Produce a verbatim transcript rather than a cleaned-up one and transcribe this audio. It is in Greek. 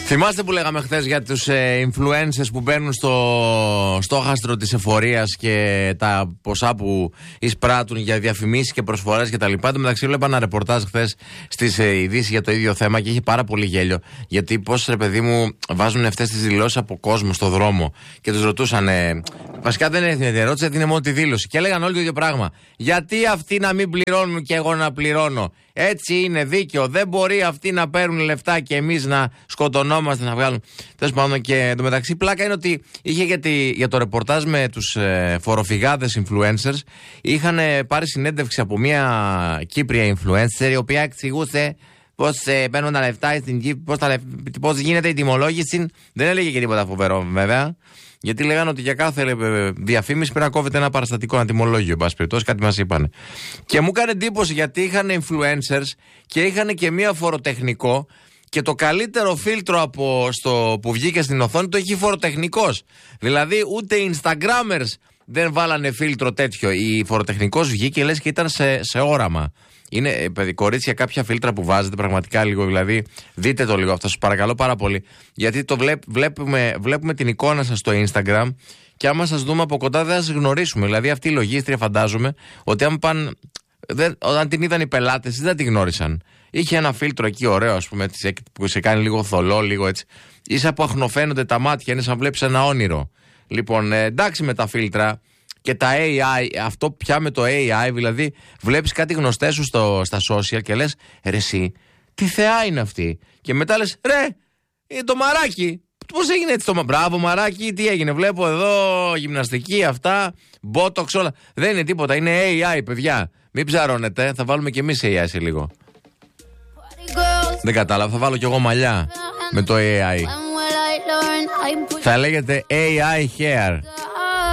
Θυμάστε που λέγαμε χθες για τους ε, influencers που μπαίνουν στο στόχαστρο της εφορίας και τα ποσά που εισπράττουν για διαφημίσεις και προσφορές κτλ. Εν τω μεταξύ, έβλεπα ένα ρεπορτάζ χθες στις ε, ειδήσεις για το ίδιο θέμα και είχε πάρα πολύ γέλιο. Γιατί πώς, ρε παιδί μου, βάζουν αυτές τις δηλώσεις από κόσμο στο δρόμο και τους ρωτούσαν. Ε, βασικά δεν έδινε την ερώτηση, έδινε μόνο τη δήλωση. Και έλεγαν όλοι το ίδιο πράγμα. Γιατί αυτοί να μην πληρώνουν και εγώ να πληρώνω? Έτσι είναι δίκαιο. Δεν μπορεί αυτοί να παίρνουν λεφτά και εμείς να σκοτωνόμαστε, να βγάλουν. Τέλος πάντων, και εντωμεταξύ πλάκα είναι ότι είχε για, τη, για το ρεπορτάζ με τους ε, φοροφυγάδες influencers, είχαν ε, πάρει συνέντευξη από μια Κύπρια influencer, η οποία εξηγούσε πώς ε, παίρνουν τα λεφτά στην Κύπρο, πώς, τα, πώς γίνεται η τιμολόγηση. Δεν έλεγε και τίποτα φοβερό, βέβαια. Γιατί λέγανε ότι για κάθε διαφήμιση πρέπει να κόβεται ένα παραστατικό, ένα τιμολόγιο. Εν πάση περιπτώσει, κάτι μας είπανε. Και μου έκανε εντύπωση γιατί είχαν influencers και είχαν και μία φοροτεχνικό. Και το καλύτερο φίλτρο από στο, που βγήκε στην οθόνη το έχει φοροτεχνικός. Δηλαδή, ούτε οι Instagrammers δεν βάλανε φίλτρο τέτοιο. Η φοροτεχνικός βγήκε, λες, και ήταν σε, σε όραμα. Είναι, παιδί, κορίτσια, κάποια φίλτρα που βάζετε πραγματικά λίγο. Δηλαδή, δείτε το λίγο αυτό, σας παρακαλώ πάρα πολύ. Γιατί το βλέπ, βλέπουμε, βλέπουμε την εικόνα σας στο Instagram και άμα σας δούμε από κοντά δεν θα σας γνωρίσουμε. Δηλαδή, αυτή η λογίστρια φαντάζομαι ότι αν πάνε. Δεν, όταν την είδαν οι πελάτες, δεν την γνώρισαν. Είχε ένα φίλτρο εκεί ωραίο, ας πούμε, που σε κάνει λίγο θολό, λίγο έτσι. Ίσα που αχνοφαίνονται τα μάτια, είναι σαν βλέπεις ένα όνειρο. Λοιπόν, ε, εντάξει με τα φίλτρα και τα έι άι, αυτό πια με το έι άι, δηλαδή βλέπεις κάτι γνωστές σου στο, στα social και λες, ρε εσύ, τι θεά είναι αυτή. Και μετά λες, ρε, είναι το μαράκι. Πώς έγινε έτσι το μαράκι? Μπράβο μαράκι, τι έγινε? Βλέπω εδώ γυμναστική, αυτά, μπότοξ, όλα. Δεν είναι τίποτα, είναι έι άι, παιδιά. Μην ψαρώνετε, θα βάλουμε κι εμείς έι άι σε λίγο. Δεν κατάλαβα, θα βάλω κι εγώ μαλλιά με το έι άι. Θα λέγεται έι άι hair.